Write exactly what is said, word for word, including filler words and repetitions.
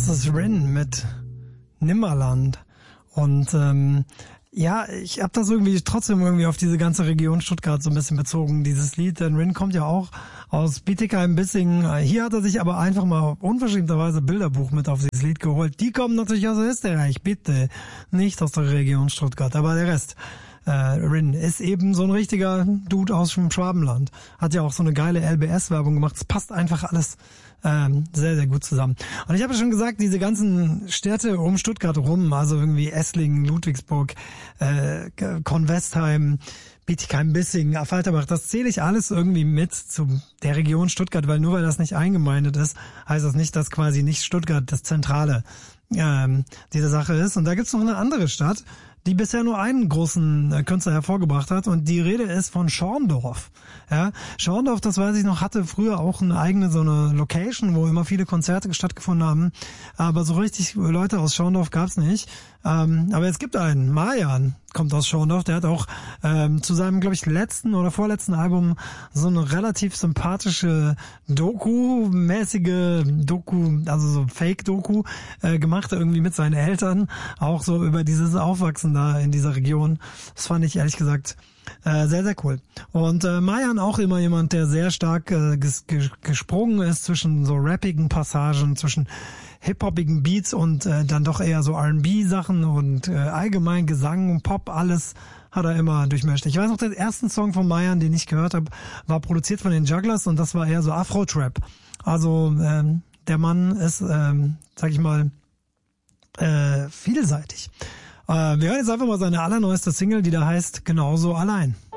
ist Rin mit Nimmerland. Und ähm, ja, ich habe das irgendwie trotzdem irgendwie auf diese ganze Region Stuttgart so ein bisschen bezogen, dieses Lied. Denn Rin kommt ja auch aus Bietigheim-Bissingen. Hier hat er sich aber einfach mal unverschämterweise Bilderbuch mit auf dieses Lied geholt. Die kommen natürlich aus Österreich, bitte. Nicht aus der Region Stuttgart, aber der Rest. Äh, Rin ist eben so ein richtiger Dude aus dem Schwabenland. Hat ja auch so eine geile L B S-Werbung gemacht. Es passt einfach alles ähm, sehr, sehr gut zusammen. Und ich habe ja schon gesagt, diese ganzen Städte um Stuttgart rum, also irgendwie Esslingen, Ludwigsburg, äh, Convestheim, Bietigheim-Bissingen, Affalterbach, das zähle ich alles irgendwie mit zu der Region Stuttgart, weil nur weil das nicht eingemeindet ist, heißt das nicht, dass quasi nicht Stuttgart das Zentrale ähm, dieser Sache ist. Und da gibt's noch eine andere Stadt, die bisher nur einen großen äh, Künstler hervorgebracht hat, und die Rede ist von Schorndorf. Ja, Schorndorf, das weiß ich noch, hatte früher auch eine eigene so eine Location, wo immer viele Konzerte stattgefunden haben, aber so richtig Leute aus Schorndorf gab's nicht. Ähm, aber es gibt einen, Marjan kommt aus Schorndorf, der hat auch ähm, zu seinem, glaube ich, letzten oder vorletzten Album so eine relativ sympathische Doku-mäßige Doku, also so Fake-Doku äh, gemacht, irgendwie mit seinen Eltern, auch so über dieses Aufwachsen da in dieser Region. Das fand ich ehrlich gesagt äh, sehr, sehr cool. Und äh, Marjan auch immer jemand, der sehr stark äh, ges- ges- gesprungen ist zwischen so rappigen Passagen, zwischen hip-hoppigen Beats und äh, dann doch eher so R and B-Sachen und äh, allgemein Gesang und Pop, alles hat er immer durchmischt. Ich weiß noch, der ersten Song von Marjan, den ich gehört habe, war produziert von den Jugglers, und das war eher so Afro-Trap. Also ähm, der Mann ist, ähm, sag ich mal, äh, vielseitig. Äh, wir hören jetzt einfach mal seine allerneueste Single, die da heißt Genauso allein.